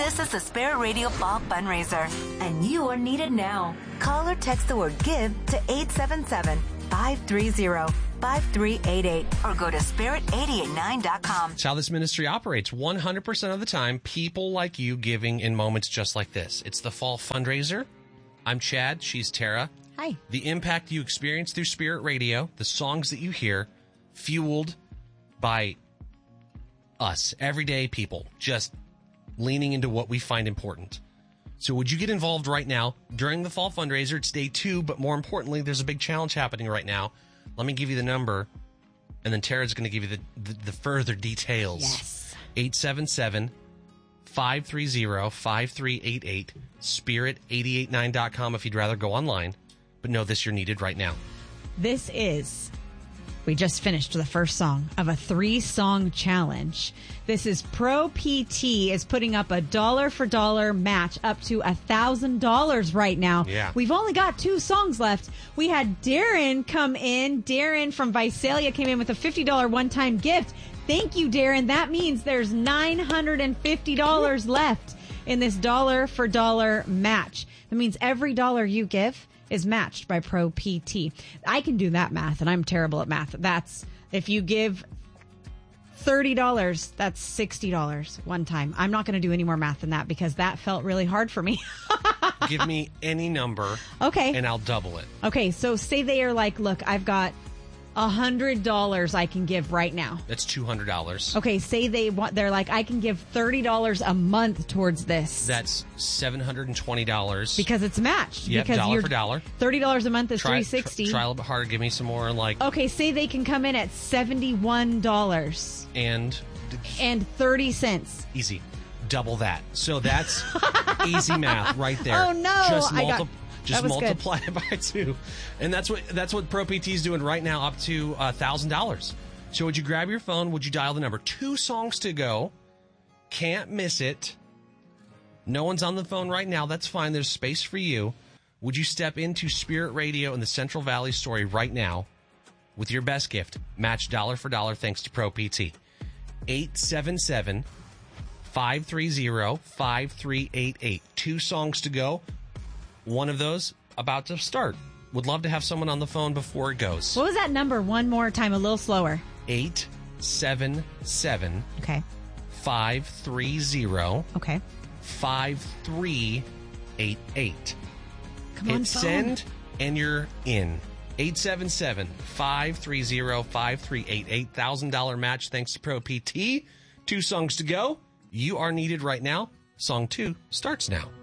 This is the Spirit Radio Fall Fundraiser, and you are needed now. Call or text the word GIVE to 877-530-5388 or go to spirit889.com. It's how this ministry operates. 100% of the time, people like you giving in moments just like this. It's the Fall Fundraiser. I'm Chad. She's Tara. Hi. The impact you experience through Spirit Radio, the songs that you hear, fueled by us, everyday people, just leaning into what we find important. So would you get involved right now during the Fall Fundraiser? It's day 2, but more importantly, there's a big challenge happening right now. Let me give you the number, and then Tara's going to give you the further details. Yes. 877-530-5388, spirit889.com if you'd rather go online. But know this, you're needed right now. We just finished the first song of a 3-song challenge. This is Pro PT is putting up a dollar for dollar match up to $1,000 right now. Yeah. We've only got 2 songs left. We had Darren come in. Darren from Visalia came in with a $50 one-time gift. Thank you, Darren. That means there's $950 left in this dollar for dollar match. That means every dollar you give is matched by Pro PT. I can do that math, and I'm terrible at math. That's if you give $30, that's $60 one time. I'm not going to do any more math than that because that felt really hard for me. Give me any number. Okay. And I'll double it. Okay, so say they are like, look, I've got $100 I can give right now. That's $200. Okay, say they're like, I can give $30 a month towards this. That's $720. Because it's matched. Yep, because dollar for dollar. $30 a month is $360. Try a little bit harder. Give me some more. Okay, say they can come in at $71. And 30 cents. Easy. Double that. So that's easy math right there. Oh, no. Just multiply it by 2. And that's what Pro PT is doing right now, up to $1,000. So would you grab your phone? Would you dial the number? 2 songs to go. Can't miss it. No one's on the phone right now. That's fine. There's space for you. Would you step into Spirit Radio in the Central Valley story right now with your best gift? Match dollar for dollar thanks to Pro PT. 877-530-5388. 2 songs to go. One of those about to start. Would love to have someone on the phone before it goes. What was that number? One more time, a little slower. 877. Okay. 530. Okay. 5388. Come on, hit send and you're in. 877-530-5388. $1,000 match thanks to Pro PT. 2 songs to go. You are needed right now. Song 2 starts now.